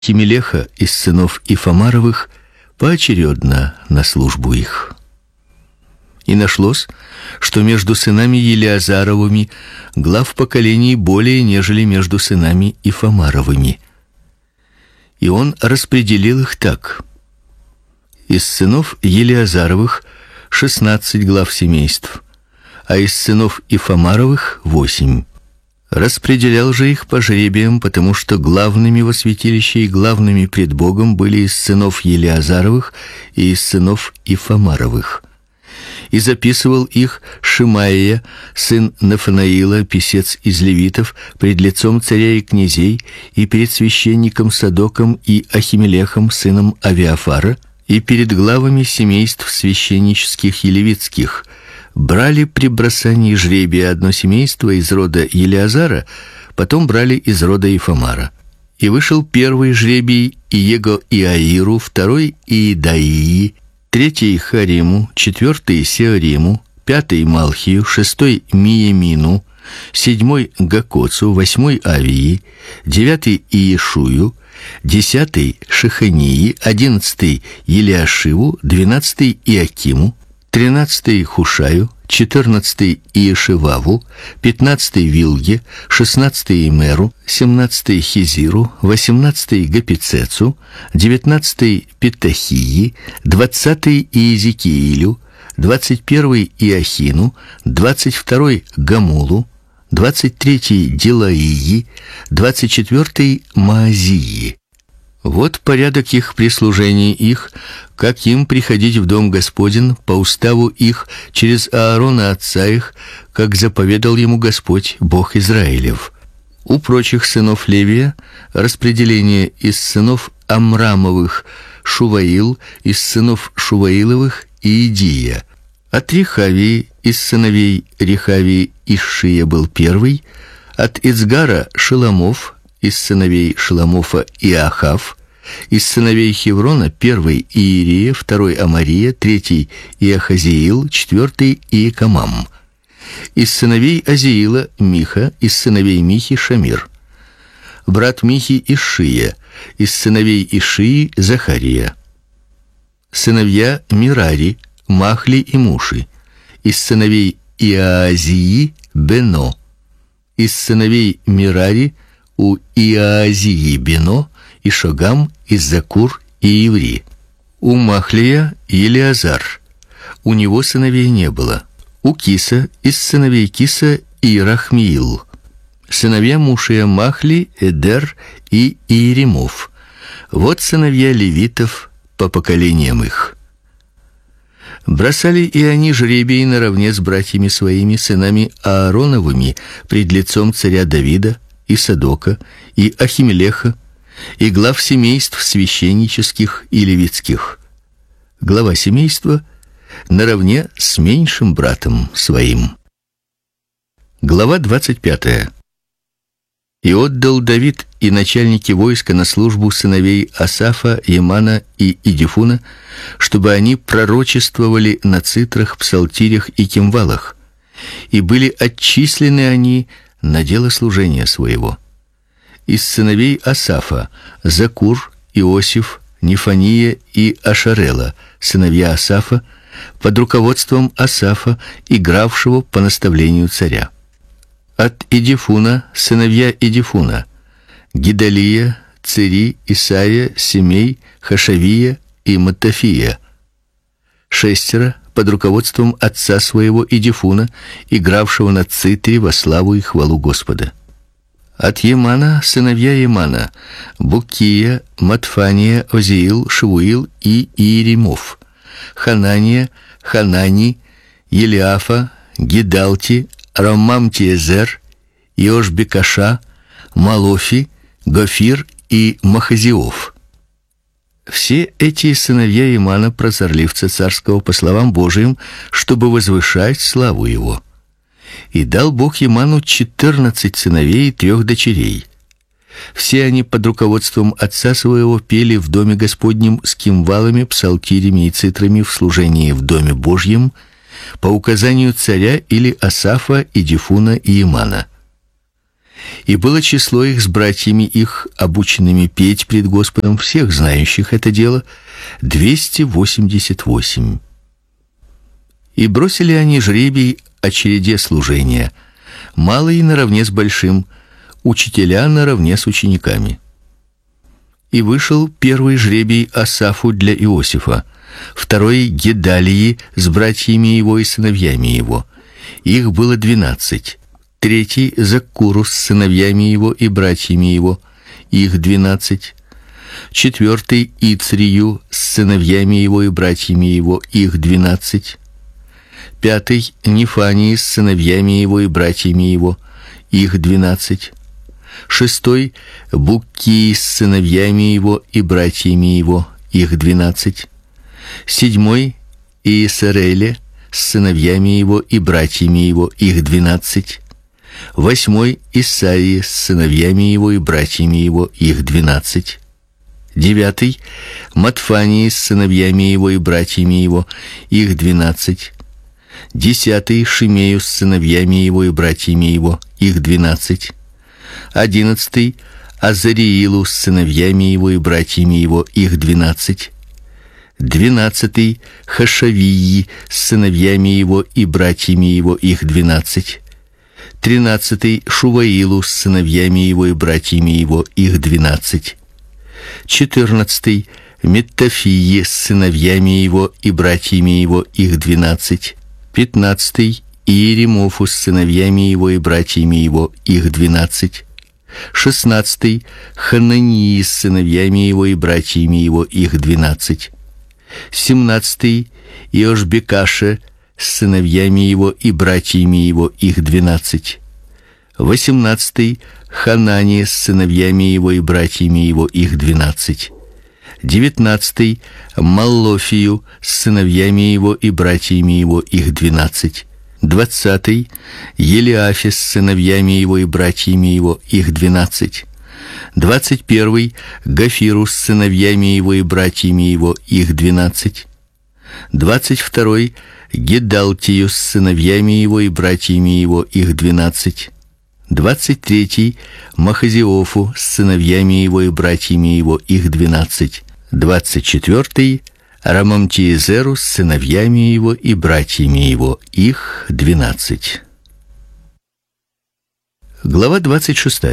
Ахимелеха из сынов Ифамаровых поочередно на службу их. И нашлось, что между сынами Елиазаровыми глав поколений более, нежели между сынами Ифамаровыми. И он распределил их так: из сынов Елиазаровых 16 глав семейств, а из сынов Ифамаровых 8. Распределял же их по жребиям, потому что главными во святилище и главными пред Богом были из сынов Елиазаровых и из сынов Ифамаровых. И записывал их Шимаия, сын Нафанаила, писец из левитов, пред лицом царя и князей, и перед священником Садоком и Ахимелехом, сыном Авиафара, и перед главами семейств священнических и левитских. Брали при бросании жребия одно семейство из рода Елиазара, потом брали из рода Ифамара. И вышел первый жребий Иего-Иаиру, второй Иедаии, третий Хариму, четвертый Сеориму, пятый Малхию, шестой Миемину, седьмой Гакоцу, восьмой Авии, девятый Иешую, десятый Шехании, одиннадцатый Елиашиву, двенадцатый Иакиму, 13-й Хушаю, 14-й Иешиваву, 15-й Вилге, 16-й Имеру, 17-й Хизиру, 18-й Гапицецу, 19-й Петахии, 20-й Иезекиилю, 21-й Иохину, 22-й Гамулу, 23-й Дилаии, 24-й Маазии. Вот порядок их прислужения их, как им приходить в дом Господень по уставу их через Аарона отца их, как заповедал ему Господь, Бог Израилев. У прочих сынов Левия распределение: из сынов Амрамовых Шуваил, из сынов Шуваиловых Иедия. От Рехавии из сыновей Рехавии Ишшия был первый, от Ицгара Шеломов, из сыновей Шеломофа Иахав, из сыновей Хеврона первый Иерия, второй Амария, третий Иахазиил, четвертый Иекамам. Из сыновей Азиила Миха, из сыновей Михи Шамир. Брат Михи Ишия, из сыновей Ишии Захария. Сыновья Мирари, Махли и Муши. Из сыновей Иаазии Бено. Из сыновей Мирари у Иаазии Бено и Шогам, из Закур и Иври. У Махлия Елиазар. У него сыновей не было. У Киса из сыновей Киса Ирахмиил. Сыновья Мушия Махли, Эдер и Иеремов. Вот сыновья левитов по поколениям их. Бросали и они жребий наравне с братьями своими, сынами Аароновыми, пред лицом царя Давида, и Садока, и Ахимелеха, и глав семейств священнических и левитских. Глава семейства наравне с меньшим братом своим. Глава 25. И отдал Давид и начальники войска на службу сыновей Асафа, Емана и Идифуна, чтобы они пророчествовали на цитрах, псалтирях и кимвалах, и были отчислены они на дело служения своего. Из сыновей Асафа Закур, Иосиф, Нефания и Ашарела, сыновья Асафа, под руководством Асафа, игравшего по наставлению царя. От Идифуна сыновья Идифуна: Гидалия, Цири, Исаия, Семей, Хашавия и Матафия. 6 под руководством отца своего Идифуна, игравшего на цитре во славу и хвалу Господа. От Емана сыновья Емана: Букия, Матфания, Озиил, Шивуил и Иеремов. Ханания, Ханани, Елиафа, Гидалти, Рамамтиезер, Иошбекаша, Малофи, Гофир и Махазиов. Все эти сыновья Емана, прозорливца царского по словам Божиим, чтобы возвышать славу его. И дал Бог Еману 14 сыновей и 3 дочерей. Все они под руководством отца своего пели в доме Господнем с кимвалами, псалтирями и цитрами в служении в доме Божьем по указанию царя или Асафа, Идифуна и Емана. И было число их с братьями их, обученными петь пред Господом, всех знающих это дело, 288. И бросили они жребий о череде служения, малый наравне с большим, учителя наравне с учениками. И вышел первый жребий Асафу для Иосифа, второй Гедалии с братьями его и сыновьями его. Их было 12. Третий Заккуру с сыновьями его и братьями его. Их 12. Четвертый Ицрию с сыновьями его и братьями его. Их 12. Пятый Нефании с сыновьями его и братьями его. Их 12. Шестой Буккии с сыновьями его и братьями его. Их 12. Седьмой Иесареле с сыновьями его и братьями его. Их 12. Восьмой Исаии с сыновьями его и братьями его. Их 12. Девятый Матфании с сыновьями его и братьями его. Их 12. Десятый Шимею с сыновьями его и братьями его. Их 12. 11 Азариилу с сыновьями его и братьями его. Их 12. 12 Хашавии с сыновьями его и братьями его. Их 12. 13 Шуваилу с сыновьями его и братьями его. Их 12. 14 Меттафии с сыновьями его и братьями его. Их 12. 15 Иеремофу с сыновьями его и братьями его. Их 12. 16 Ханании с сыновьями его и братьями его. Их 12. 17 Иошбекаше с сыновьями его и братьями его. Их 12. 18 Ханани с сыновьями его и братьями его. Их 12. 19 Маллофию с сыновьями его и братьями его. Их 12. 20 Елиафе с сыновьями его и братьями его. Их 12. 21 Гафиру с сыновьями его и братьями его. Их 12. 22 Гедалтию с сыновьями его и братьями его. Их 12. 23 Махазиофу с сыновьями его и братьями его. Их 12. 24 Рамамтиезеру с сыновьями его и братьями его. Их 12. Глава 26.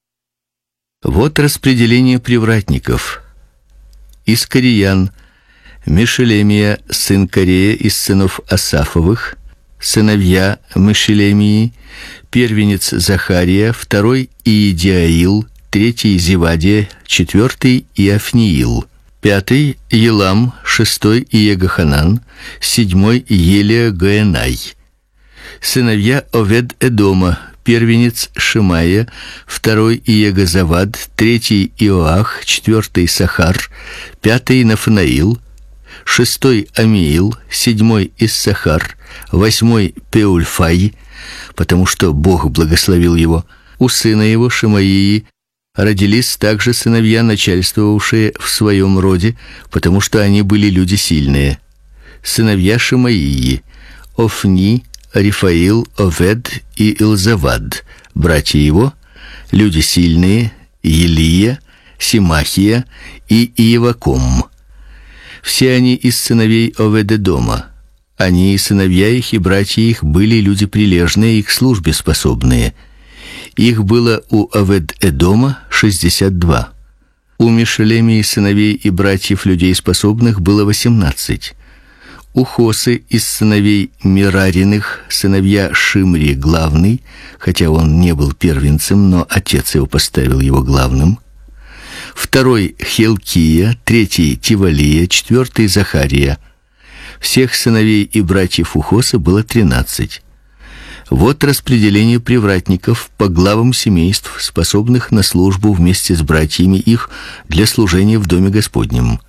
Вот распределение привратников. Из Кориян Мешелемия, сын Корея из сынов Асафовых, сыновья Мешелемии, первенец Захария, второй Иедиаил, третий Зевадия, четвертый Иофниил, пятый Елам, шестой Иегоханан, седьмой Елия Гаенай. Сыновья Овед-Эдома, первенец Шимая, второй Иегозавад, третий Иоах, четвертый Сахар, пятый Нафанаил, шестой Амиил, седьмой Иссахар, восьмой Пеульфай, потому что Бог благословил его. У сына его Шимаии родились также сыновья, начальствовавшие в своем роде, потому что они были люди сильные. Сыновья Шимаии: Офни, Рифаил, Овед и Илзавад. Братья его: люди сильные, Елия, Симахия и Иеваком. Все они из сыновей Овед-Эдома. Они и сыновья их, и братья их были люди прилежные и к службе способные. Их было у Овед-Эдома 62. У Мешелемии сыновей и братьев людей способных было 18. У Хосы из сыновей Мирариных сыновья Шимри главный, хотя он не был первенцем, но отец его поставил его главным. Второй Хилкия, третий Тивалия, четвертый Захария. Всех сыновей и братьев у Хосы было 13. Вот распределение привратников по главам семейств, способных на службу вместе с братьями их для служения в доме Господнем.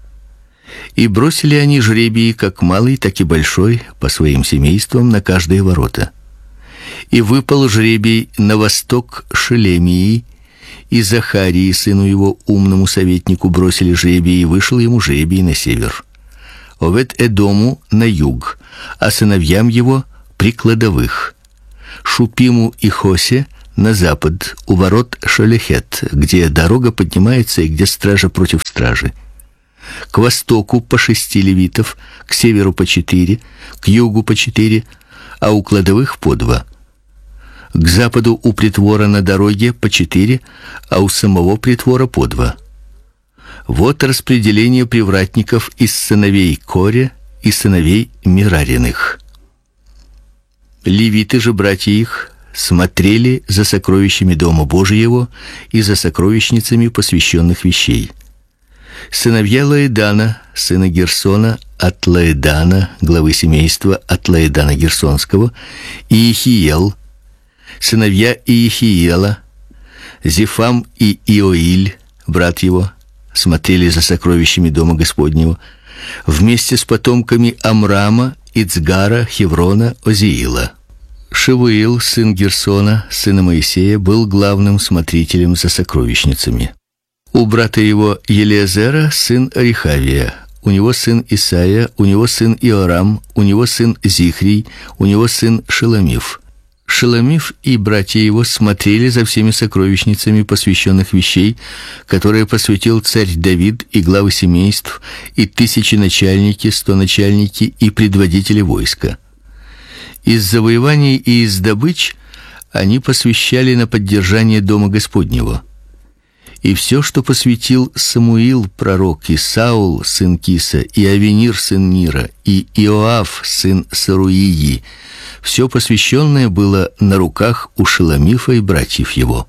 И бросили они жребии, как малый, так и большой, по своим семействам на каждые ворота. И выпал жребий на восток Шелемии, и Захарии, сыну его, умному советнику, бросили жребий, и вышел ему жребий на север. Овед-Эдому на юг, а сыновьям его при кладовых. Шупиму и Хосе на запад у ворот Шолехет, где дорога поднимается и где стража против стражи. К востоку по 6 левитов, к северу по 4, к югу по 4, а у кладовых по 2. К западу у притвора на дороге по 4, а у самого притвора по 2. Вот распределение привратников из сыновей Коре и сыновей Мерариных. Левиты же, братья их, смотрели за сокровищами дома Божьего и за сокровищницами посвященных вещей. Сыновья Лаэдана, сына Герсона, от Лаэдана, главы семейства от Лаэдана Герсонского, Иехиел, сыновья Иехиела, Зефам и Иоиль, брат его, смотрели за сокровищами дома Господнего, вместе с потомками Амрама, Ицгара, Хеврона, Озиила. Шевуил, сын Герсона, сына Моисея, был главным смотрителем за сокровищницами. У брата его Елиазера сын Рехавия, у него сын Исаия, у него сын Иорам, у него сын Зихрий, у него сын Шеломиф. Шеломиф и братья его смотрели за всеми сокровищницами посвященных вещей, которые посвятил царь Давид, и главы семейств, и 1000 начальники, 100 начальники и предводители войска. Из завоеваний и из добыч они посвящали на поддержание дома Господнего. И все, что посвятил Самуил пророк, и Саул сын Киса, и Авенир сын Нира, и Иоав сын Саруии, все посвященное было на руках у Шеломифа и братьев его.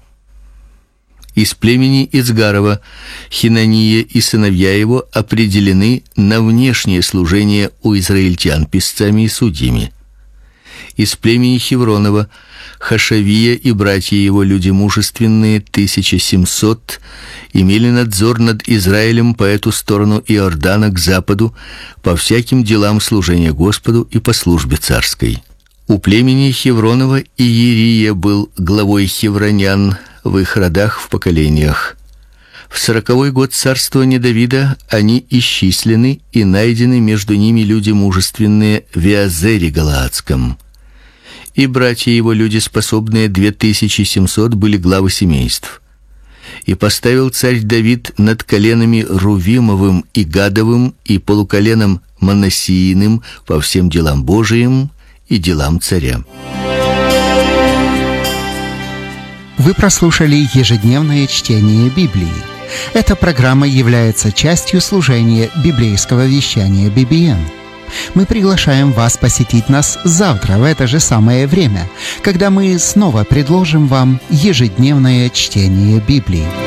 Из племени Ицгарова Хинания и сыновья его определены на внешнее служение у израильтян писцами и судьями. Из племени Хевронова Хашавия и братья его, люди мужественные, 1700, имели надзор над Израилем по эту сторону Иордана к западу, по всяким делам служения Господу и по службе царской. У племени Хевронова Иерия был главой хевронян в их родах в поколениях. В 40-й год царствования Давида они исчислены и найдены между ними люди мужественные в Иазере Галаадском. И братья его, люди способные, 2700, были главы семейств. И поставил царь Давид над коленами Рувимовым и Гадовым и полуколеном Манассииным по всем делам Божиим и делам царя. Вы прослушали ежедневное чтение Библии. Эта программа является частью служения библейского вещания BBN. Мы приглашаем вас посетить нас завтра в это же самое время, когда мы снова предложим вам ежедневное чтение Библии.